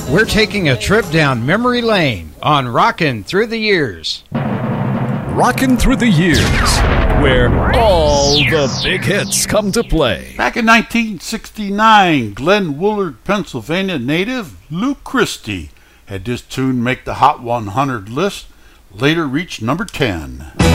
We're taking a trip down memory lane on Rockin' Through the Years. Rockin' Through the Years, where all the big hits come to play. Back in 1969, Glen Woolard, Pennsylvania native Luke Christie had this tune make the Hot 100 list, later reached number 10.